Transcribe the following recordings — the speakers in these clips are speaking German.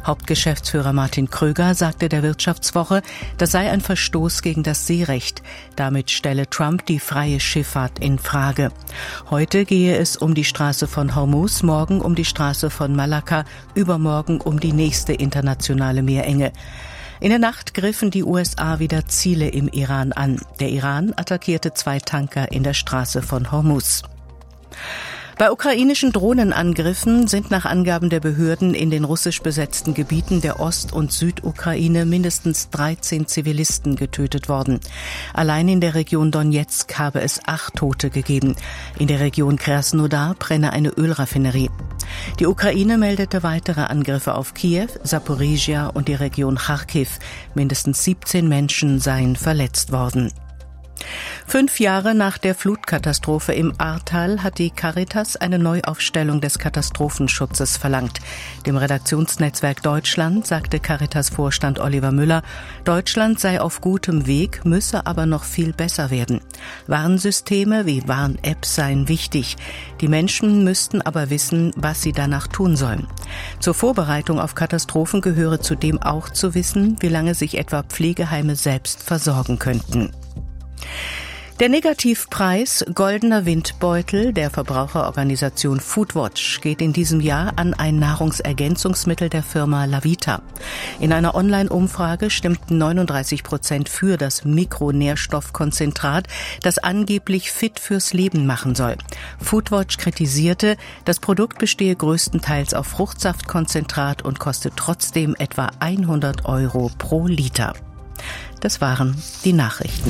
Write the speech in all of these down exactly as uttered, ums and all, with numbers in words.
Hauptgeschäftsführer Martin Kröger sagte der Wirtschaftswoche, das sei ein Verstoß gegen das Seerecht. Damit stelle Trump die freie Schifffahrt in Frage. Heute gehe es um die Straße von Hormuz, morgen um die Straße von Malakka, übermorgen um die nächste internationale Meerenge. In der Nacht griffen die U S A wieder Ziele im Iran an. Der Iran attackierte zwei Tanker in der Straße von Hormuz. Bei ukrainischen Drohnenangriffen sind nach Angaben der Behörden in den russisch besetzten Gebieten der Ost- und Südukraine mindestens dreizehn Zivilisten getötet worden. Allein in der Region Donezk habe es acht Tote gegeben. In der Region Krasnodar brenne eine Ölraffinerie. Die Ukraine meldete weitere Angriffe auf Kiew, Saporizhia und die Region Charkiw. Mindestens siebzehn Menschen seien verletzt worden. Fünf Jahre nach der Flutkatastrophe im Ahrtal hat die Caritas eine Neuaufstellung des Katastrophenschutzes verlangt. Dem Redaktionsnetzwerk Deutschland sagte Caritas-Vorstand Oliver Müller, Deutschland sei auf gutem Weg, müsse aber noch viel besser werden. Warnsysteme wie Warn-Apps seien wichtig. Die Menschen müssten aber wissen, was sie danach tun sollen. Zur Vorbereitung auf Katastrophen gehöre zudem auch zu wissen, wie lange sich etwa Pflegeheime selbst versorgen könnten. Der Negativpreis Goldener Windbeutel der Verbraucherorganisation Foodwatch geht in diesem Jahr an ein Nahrungsergänzungsmittel der Firma Lavita. In einer Online-Umfrage stimmten neununddreißig Prozent für das Mikronährstoffkonzentrat, das angeblich fit fürs Leben machen soll. Foodwatch kritisierte, das Produkt bestehe größtenteils auf Fruchtsaftkonzentrat und koste trotzdem etwa hundert Euro pro Liter. Das waren die Nachrichten.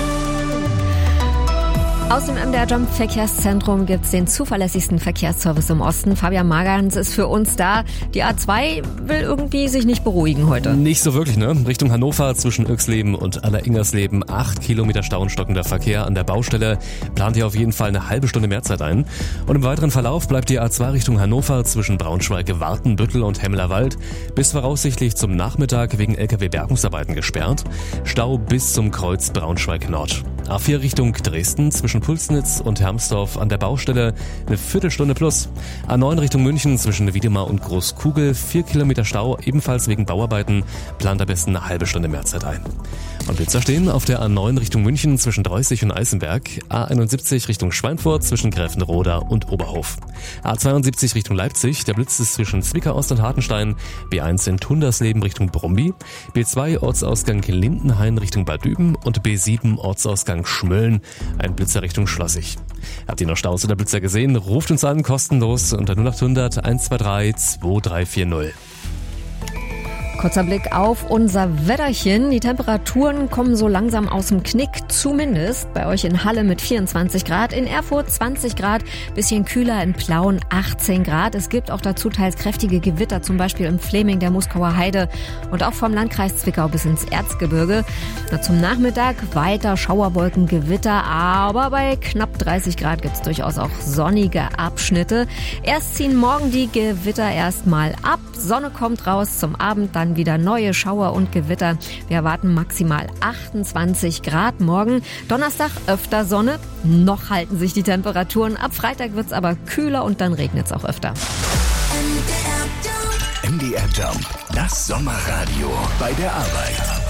Aus dem M D R-Jump-Verkehrszentrum gibt's den zuverlässigsten Verkehrsservice im Osten. Fabian Magans ist für uns da. Die A zwei will irgendwie sich nicht beruhigen heute. Nicht so wirklich, ne? Richtung Hannover zwischen Öxleben und Alleringersleben. Acht Kilometer Stau und stockender Verkehr an der Baustelle. Plant hier auf jeden Fall eine halbe Stunde mehr Zeit ein. Und im weiteren Verlauf bleibt die A zwei Richtung Hannover zwischen Braunschweig, Wartenbüttel und Hemmelerwald bis voraussichtlich zum Nachmittag wegen L K W-Bergungsarbeiten gesperrt. Stau bis zum Kreuz Braunschweig Nord. A vier Richtung Dresden zwischen Pulsnitz und Hermsdorf an der Baustelle eine Viertelstunde plus. A neun Richtung München zwischen Wiedemar und Großkugel vier Kilometer Stau, ebenfalls wegen Bauarbeiten, plant am besten eine halbe Stunde mehr Zeit ein. Und Blitzer stehen auf der A neun Richtung München zwischen Dreußig und Eisenberg, A einundsiebzig Richtung Schweinfurt zwischen Gräfenroda und Oberhof. A zweiundsiebzig Richtung Leipzig, der Blitz ist zwischen Zwickau Ost und Hartenstein, B eins in Tundersleben Richtung Brumby, B zwei Ortsausgang Lindenhain Richtung Bad Düben und B sieben Ortsausgang Schmölln, ein Blitzer Richtung Schlossig. Habt ihr noch Staus oder Blitzer gesehen? Ruft uns an, kostenlos unter null acht hundert eins zwei drei zwei drei vier null. Kurzer Blick auf unser Wetterchen. Die Temperaturen kommen so langsam aus dem Knick, zumindest bei euch in Halle mit vierundzwanzig Grad, in Erfurt zwanzig Grad, bisschen kühler in Plauen achtzehn Grad. Es gibt auch dazu teils kräftige Gewitter, zum Beispiel im Fleming, der Muskauer Heide und auch vom Landkreis Zwickau bis ins Erzgebirge. Zum Nachmittag weiter Schauerwolken, Gewitter, aber bei knapp dreißig Grad gibt es durchaus auch sonnige Abschnitte. Erst ziehen morgen die Gewitter erstmal ab, Sonne kommt raus, zum Abend dann wieder neue Schauer und Gewitter. Wir erwarten maximal achtundzwanzig Grad morgen. Donnerstag öfter Sonne. Noch halten sich die Temperaturen. Ab Freitag wird's aber kühler und dann regnet's auch öfter. M D R Jump, das Sommerradio bei der Arbeit.